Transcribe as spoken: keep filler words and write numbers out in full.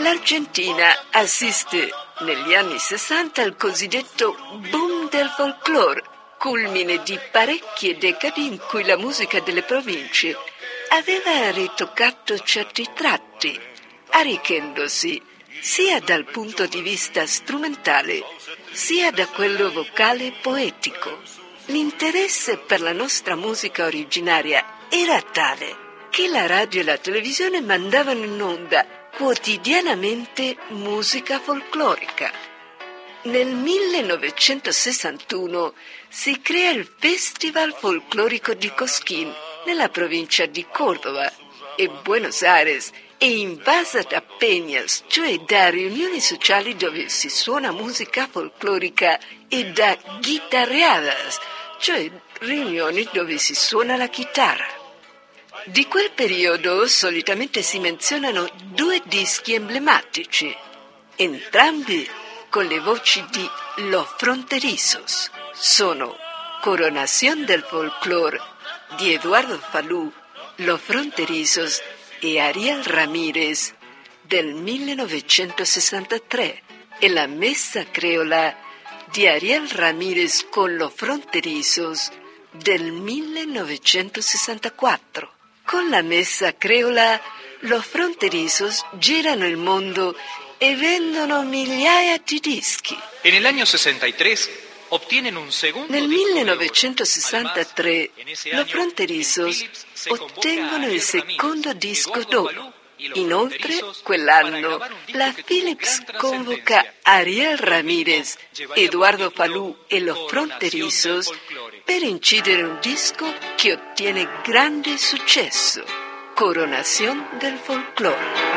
L'Argentina assiste negli anni sessanta al cosiddetto boom del folklore, culmine di parecchie decadi in cui la musica delle province aveva ritoccato certi tratti, arricchendosi sia dal punto di vista strumentale sia da quello vocale e poetico. L'interesse per la nostra musica originaria era tale che la radio e la televisione mandavano in onda quotidianamente musica folclorica. Nel millenovecentosessantuno si crea il Festival Folclorico di Cosquín, nella provincia di Córdoba, e Buenos Aires è invasa da peñas, cioè da riunioni sociali dove si suona musica folclorica, e da guitarreadas, cioè riunioni dove si suona la chitarra. Di quel periodo solitamente si menzionano due dischi emblematici, entrambi con le voci di Los Fronterizos. Sono Coronación del Folclore di Eduardo Falú, Los Fronterizos, e Ariel Ramírez del millenovecentosessantatré, e la Messa Creola di Ariel Ramírez con Los Fronterizos del millenovecentosessantaquattro. Con la Messa Creola, Los Fronterizos girano il mondo e vendono migliaia di dischi. E nell'anno sessantatré ottienen un secondo Nel millenovecentosessantatré, Los Fronterizos ottengono il secondo disco d'oro. Inoltre, quell'anno, la Philips convoca Ariel Ramírez, Eduardo Falú e Los Fronterizos per incidere un disco che ottiene grande successo, Coronación del Folclore.